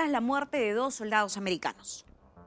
tras la muerte de 2 soldados americanos.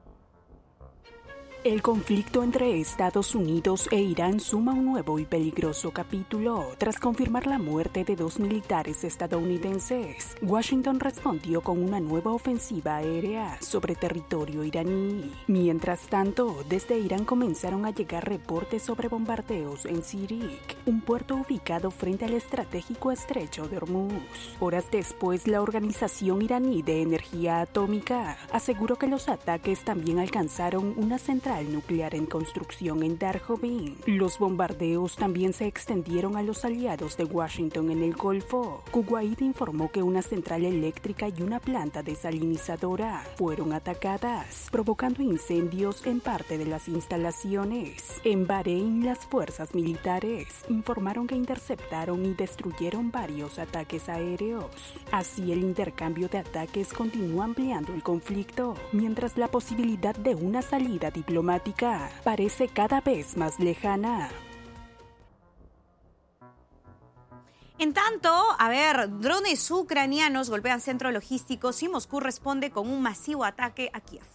El conflicto entre Estados Unidos e Irán suma un nuevo y peligroso capítulo. Tras confirmar la muerte de 2 militares estadounidenses, Washington respondió con una nueva ofensiva aérea sobre territorio iraní. Mientras tanto, desde Irán comenzaron a llegar reportes sobre bombardeos en Sirik, un puerto ubicado frente al estratégico estrecho de Hormuz. Horas después, la Organización Iraní de Energía Atómica aseguró que los ataques también alcanzaron una central nuclear en construcción en Darhovin. Los bombardeos también se extendieron a los aliados de Washington en el Golfo. Kuwait informó que una central eléctrica y una planta desalinizadora fueron atacadas, provocando incendios en parte de las instalaciones. En Bahrein, las fuerzas militares informaron que interceptaron y destruyeron varios ataques aéreos. Así, el intercambio de ataques continúa ampliando el conflicto, mientras la posibilidad de una salida diplomática parece cada vez más lejana. En tanto, drones ucranianos golpean centros logísticos y Moscú responde con un masivo ataque a Kiev.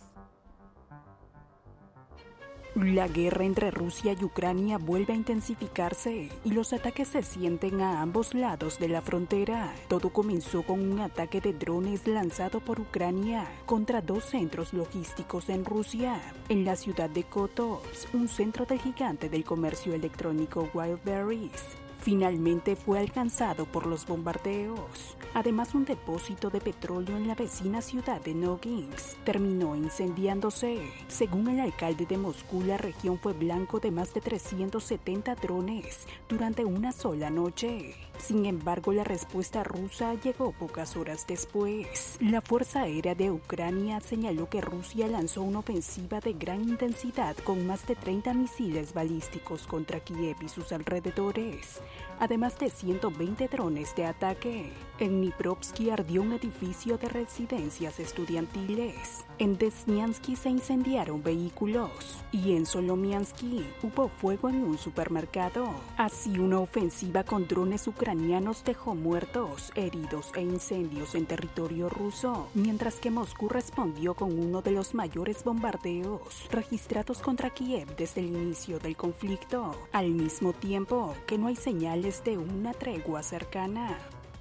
La guerra entre Rusia y Ucrania vuelve a intensificarse y los ataques se sienten a ambos lados de la frontera. Todo comenzó con un ataque de drones lanzado por Ucrania contra 2 centros logísticos en Rusia. En la ciudad de Kotovsk, un centro del gigante del comercio electrónico Wildberries finalmente fue alcanzado por los bombardeos. Además, un depósito de petróleo en la vecina ciudad de Noginsk terminó incendiándose. Según el alcalde de Moscú, la región fue blanco de más de 370 drones durante una sola noche. Sin embargo, la respuesta rusa llegó pocas horas después. La Fuerza Aérea de Ucrania señaló que Rusia lanzó una ofensiva de gran intensidad con más de 30 misiles balísticos contra Kiev y sus alrededores, además de 120 drones de ataque. En Dniprovsky ardió un edificio de residencias estudiantiles. En Desniansky se incendiaron vehículos y en Solomiansky hubo fuego en un supermercado. Así, una ofensiva con drones ucranianos dejó muertos, heridos e incendios en territorio ruso, mientras que Moscú respondió con uno de los mayores bombardeos registrados contra Kiev desde el inicio del conflicto, al mismo tiempo que no hay señales de una tregua cercana.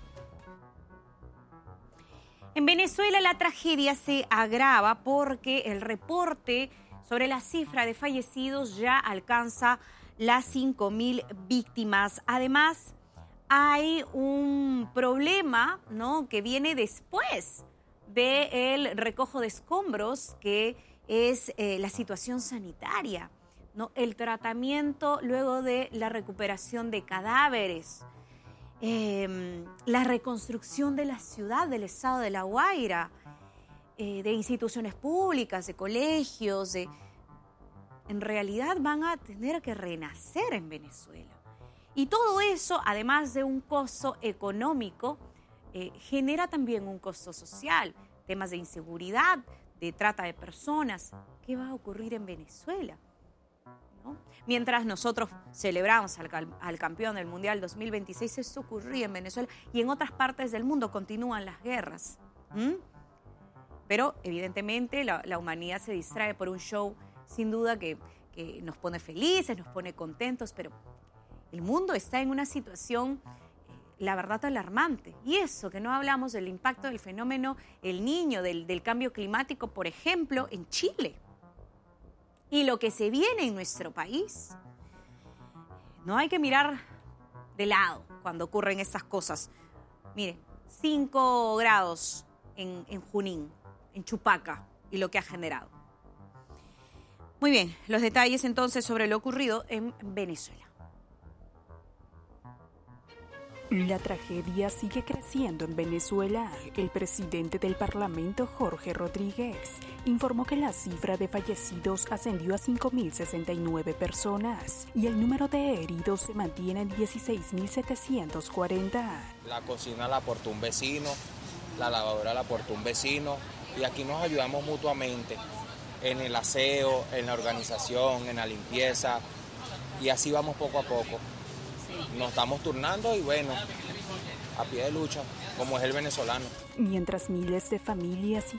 En Venezuela la tragedia se agrava porque el reporte sobre la cifra de fallecidos ya alcanza las 5.000 víctimas. Además, hay un problema, ¿no?, que viene después del recojo de escombros, que es la situación sanitaria, ¿no?, el tratamiento luego de la recuperación de cadáveres. La reconstrucción de la ciudad, del estado de La Guaira, de instituciones públicas, de colegios, en realidad van a tener que renacer en Venezuela. Y todo eso, además de un costo económico, genera también un costo social, temas de inseguridad, de trata de personas. ¿Qué va a ocurrir en Venezuela? ¿No? Mientras nosotros celebramos al campeón del Mundial 2026, esto ocurría en Venezuela y en otras partes del mundo continúan las guerras. Pero evidentemente la humanidad se distrae por un show, sin duda que nos pone felices, nos pone contentos, pero el mundo está en una situación, la verdad, alarmante. Y eso, que no hablamos del impacto del fenómeno El Niño, del cambio climático, por ejemplo, en Chile. Y lo que se viene en nuestro país. No hay que mirar de lado cuando ocurren estas cosas. Miren, 5 grados en Junín, en Chupaca, y lo que ha generado. Muy bien, los detalles entonces sobre lo ocurrido en Venezuela. La tragedia sigue creciendo en Venezuela. El presidente del Parlamento, Jorge Rodríguez, informó que la cifra de fallecidos ascendió a 5.069 personas y el número de heridos se mantiene en 16.740. La cocina la aportó un vecino, la lavadora la aportó un vecino y aquí nos ayudamos mutuamente en el aseo, en la organización, en la limpieza y así vamos poco a poco. Nos estamos turnando y bueno, a pie de lucha, como es el venezolano. Mientras miles de familias y